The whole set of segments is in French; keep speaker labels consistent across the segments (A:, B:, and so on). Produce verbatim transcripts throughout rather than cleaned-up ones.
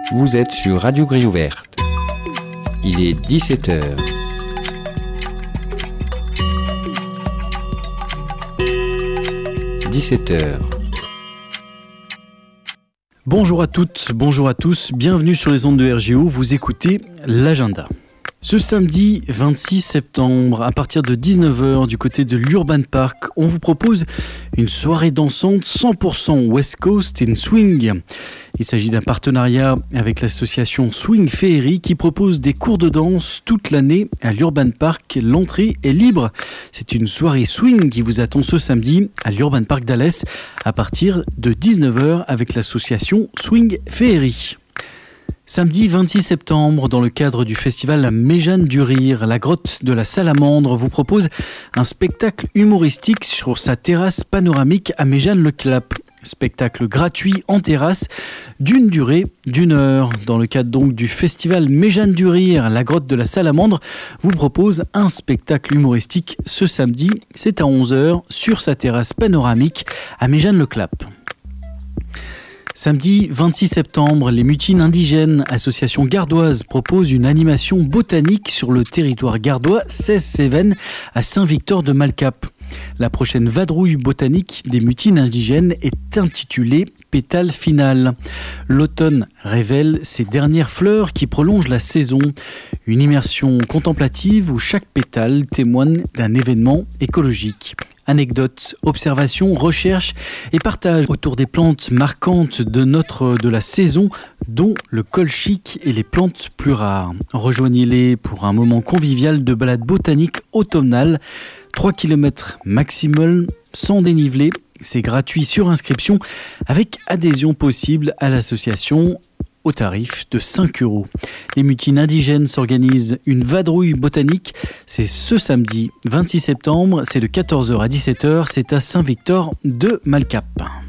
A: Vous êtes sur Radio Grille Ouverte. Il est dix-sept heures. dix-sept heures.
B: Bonjour à toutes, bonjour à tous, bienvenue sur les ondes de R G O, vous écoutez l'agenda. Ce samedi vingt-six septembre, à partir de dix-neuf heures du côté de l'Urban Park, on vous propose une soirée dansante cent pour cent West Coast in Swing. Il s'agit d'un partenariat avec l'association Swing Féerie qui propose des cours de danse toute l'année à l'Urban Park. L'entrée est libre. C'est une soirée swing qui vous attend ce samedi à l'Urban Park d'Alès à partir de dix-neuf heures avec l'association Swing Féerie. Samedi vingt-six septembre, dans le cadre du festival Méjeanne du Rire, la grotte de la Salamandre vous propose un spectacle humoristique sur sa terrasse panoramique à Méjeanne-le-Clap. Spectacle gratuit en terrasse d'une durée d'une heure. Dans le cadre donc du festival Méjeanne du Rire, la grotte de la Salamandre vous propose un spectacle humoristique ce samedi. C'est à onze heures sur sa terrasse panoramique à Méjeanne-le-Clap. Samedi vingt-six septembre, les Mutines Indigènes, association gardoise, proposent une animation botanique sur le territoire gardois seize Cévennes à Saint-Victor-de-Malcap. La prochaine vadrouille botanique des Mutines Indigènes est intitulée Pétale finale. L'automne révèle ses dernières fleurs qui prolongent la saison. Une immersion contemplative où chaque pétale témoigne d'un événement écologique. Anecdotes, observations, recherches et partage autour des plantes marquantes de notre de la saison, dont le colchique et les plantes plus rares. Rejoignez-les pour un moment convivial de balade botanique automnale. trois kilomètres maximum sans dénivelé. C'est gratuit sur inscription avec adhésion possible à l'association au tarif de cinq euros. Les Mutines Indigènes s'organisent une vadrouille botanique. C'est ce samedi vingt-six septembre, c'est de quatorze heures à dix-sept heures, c'est à Saint-Victor-de-Malcap.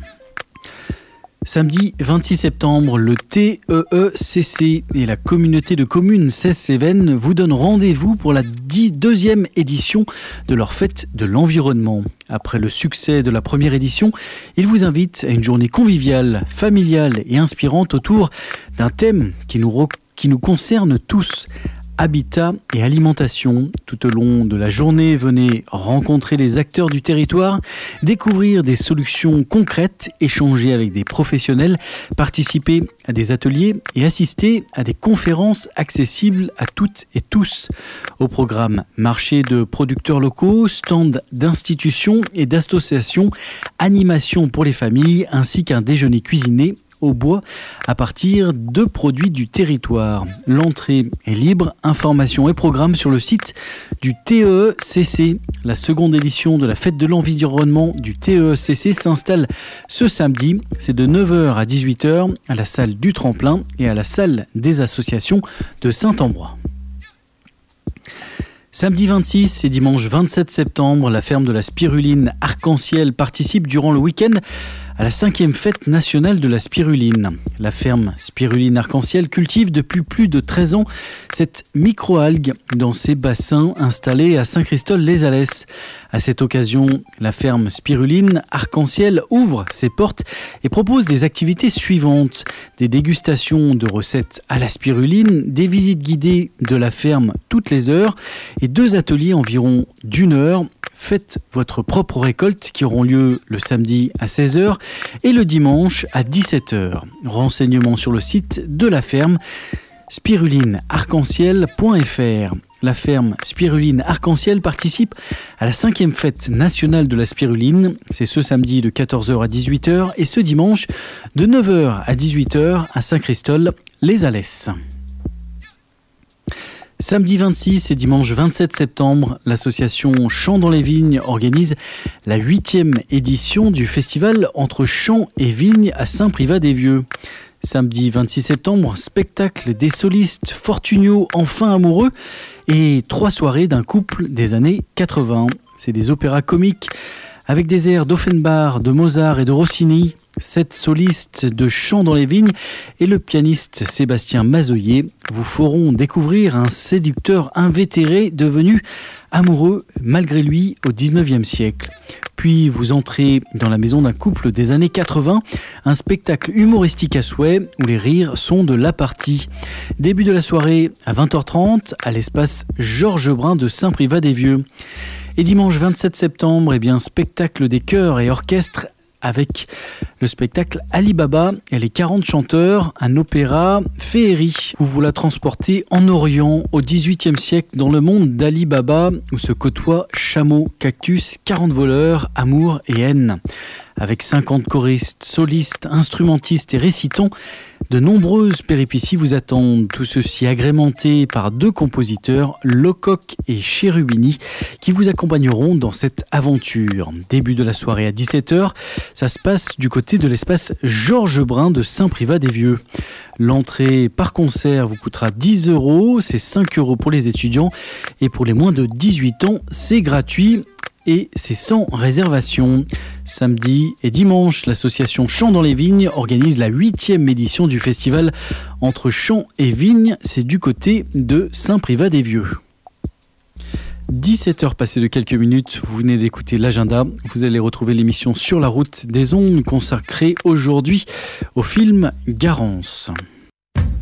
B: Samedi vingt-six septembre, le T E E C C et la communauté de communes seize Cévennes vous donnent rendez-vous pour la deuxième édition de leur fête de l'environnement. Après le succès de la première édition, ils vous invitent à une journée conviviale, familiale et inspirante autour d'un thème qui nous, re- qui nous concerne tous. Habitat et alimentation. Tout au long de la journée, venez rencontrer les acteurs du territoire, découvrir des solutions concrètes, échanger avec des professionnels, participer à des ateliers et assister à des conférences accessibles à toutes et tous. Au programme, marché de producteurs locaux, stand d'institutions et d'associations, animation pour les familles ainsi qu'un déjeuner cuisiné au bois à partir de produits du territoire. L'entrée est libre, informations et programmes sur le site du T E E C C. La seconde édition de la fête de l'environnement du T E E C C s'installe ce samedi. C'est de neuf heures à dix-huit heures à la salle du Tremplin et à la salle des associations de Saint-Ambrois. Samedi vingt-six et dimanche vingt-sept septembre, la ferme de la spiruline Arc-en-Ciel participe durant le week-end à la cinquième fête nationale de la spiruline. La ferme Spiruline Arc-en-Ciel cultive depuis plus de treize ans cette microalgue dans ses bassins installés à Saint-Christol-les-Alès. À cette occasion, la ferme Spiruline Arc-en-Ciel ouvre ses portes et propose des activités suivantes. Des dégustations de recettes à la spiruline, des visites guidées de la ferme toutes les heures et deux ateliers environ d'une heure. Faites votre propre récolte qui auront lieu le samedi à seize heures et le dimanche à dix-sept heures. Renseignements sur le site de la ferme spiruline arc-en-ciel point f r. La ferme Spiruline Arc-en-Ciel participe à la cinquième fête nationale de la spiruline. C'est ce samedi de quatorze heures à dix-huit heures et ce dimanche de neuf heures à dix-huit heures à Saint-Christol-les-Alès. Samedi vingt-six et dimanche vingt-sept septembre, l'association Chants dans les Vignes organise la huitième édition du festival Entre Chants et Vignes à Saint-Privat-des-Vieux. Samedi vingt-six septembre, spectacle des solistes Fortunio enfin amoureux et trois soirées d'un couple des années quatre-vingts. C'est des opéras comiques Avec des airs d'Offenbach, de Mozart et de Rossini, sept solistes de chant dans les vignes et le pianiste Sébastien Mazoyer vous feront découvrir un séducteur invétéré devenu amoureux malgré lui au dix-neuvième siècle. Puis vous entrez dans la maison d'un couple des années quatre-vingts, un spectacle humoristique à souhait où les rires sont de la partie. Début de la soirée à vingt heures trente à l'espace Georges Brun de Saint-Privat-des-Vieux. Et dimanche vingt-sept septembre, eh bien, spectacle des chœurs et orchestres avec le spectacle Ali Baba et les quarante chanteurs, un opéra féerie où vous la transportez en Orient au dix-huitième siècle dans le monde d'Ali Baba où se côtoient chameaux, cactus, quarante voleurs, amour et haine. Avec cinquante choristes, solistes, instrumentistes et récitants, de nombreuses péripéties vous attendent. Tout ceci agrémenté par deux compositeurs, Lecoq et Cherubini, qui vous accompagneront dans cette aventure. Début de la soirée à dix-sept heures, ça se passe du côté de l'espace Georges Brun de Saint-Privat-des-Vieux. L'entrée par concert vous coûtera dix euros, c'est cinq euros pour les étudiants et pour les moins de dix-huit ans, c'est gratuit. Et c'est sans réservation. Samedi et dimanche, l'association Chant dans les Vignes organise la huitième édition du festival Entre Chant et Vignes. C'est du côté de Saint-Privat-des-Vieux. dix-sept heures passées de quelques minutes, vous venez d'écouter l'agenda. Vous allez retrouver l'émission Sur la route des ondes consacrée aujourd'hui au film Garance.